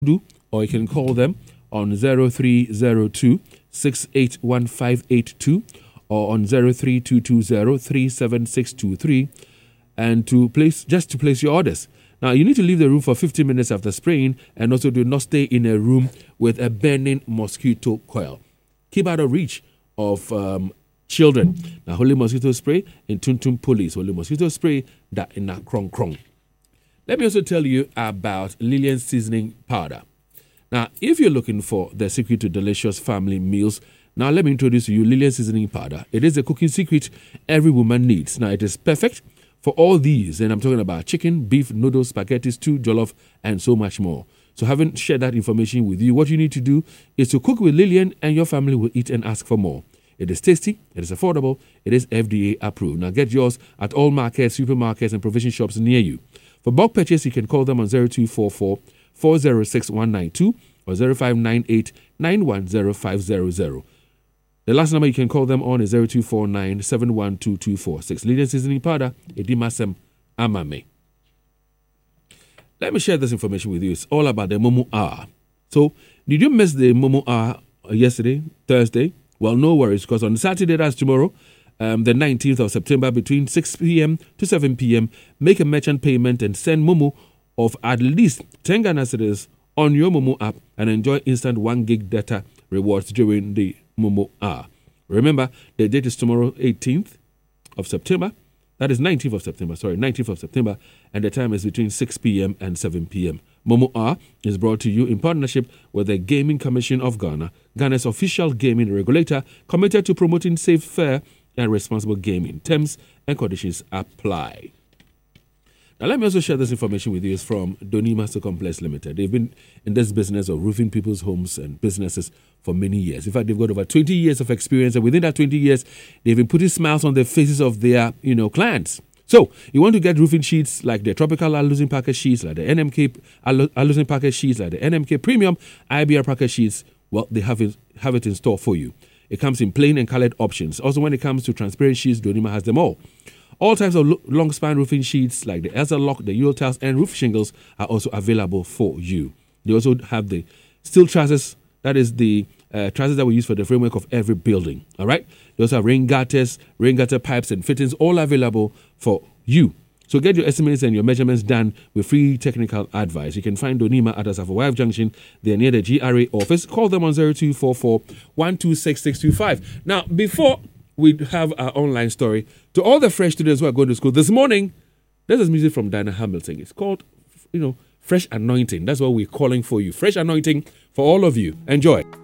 do, or you can call them on 0302 681582 or on 03220 37623 and to place your orders. Now, you need to leave the room for 15 minutes after spraying, and also do not stay in a room with a burning mosquito coil. Keep out of reach of children. Now, holy mosquito spray in Tuntum Police. Holy mosquito spray that in a krong krong. Let me also tell you about Lillian seasoning powder. Now, if you're looking for the secret to delicious family meals, now let me introduce to you Lillian seasoning powder. It is a cooking secret every woman needs. Now, it is perfect for all these, and I'm talking about chicken, beef, noodles, spaghetti, stew, jollof, and so much more. So having shared that information with you, what you need to do is to cook with Lillian, and your family will eat and ask for more. It is tasty, it is affordable, it is FDA approved. Now get yours at all markets, supermarkets, and provision shops near you. For bulk purchase, you can call them on 0244 406 192 or 0598 910500. The last number you can call them on is 0249 712246. Lillian seasoning powder, Edimasem Amame. Let me share this information with you. It's all about the Momo Hour. So, did you miss the Momo Hour yesterday, Thursday? Well, no worries, because on Saturday, that's tomorrow, the 19th of September, between 6 p.m. to 7 p.m., make a merchant payment and send Momo of at least 10 Ghana cedis on your Momo app and enjoy instant 1 gig data rewards during the Momo Hour. Remember, the date is tomorrow, 18th of September. That is 19th of September, and the time is between 6 p.m. and 7 p.m. Momo Hour is brought to you in partnership with the Gaming Commission of Ghana, Ghana's official gaming regulator, committed to promoting safe, fair, and responsible gaming. Terms and conditions apply. Now, let me also share this information with you. It's from Donima Complex Limited. They've been in this business of roofing people's homes and businesses for many years. In fact, they've got over 20 years of experience, and within that 20 years, they've been putting smiles on the faces of their, clients. So, you want to get roofing sheets like the Tropical Alusin Package sheets, like the NMK Alusin Package sheets, like the NMK Premium IBR Package sheets. Well, they have it in store for you. It comes in plain and colored options. Also, when it comes to transparent sheets, Donima has them all. All types of long span roofing sheets like the Elsa Lock, the Euro tiles, and roof shingles are also available for you. They also have the steel trusses. That is the trusses that we use for the framework of every building. All right. They also have rain gutter pipes, and fittings, all available for you. So get your estimates and your measurements done with free technical advice. You can find Donima at Asafo Junction. They're near the GRA office. Call them on 0244 126625. Now, before we have our online story, to all the fresh students who are going to school this morning, this is music from Diana Hamilton. It's called, Fresh Anointing. That's what we're calling for you. Fresh Anointing for all of you. Enjoy.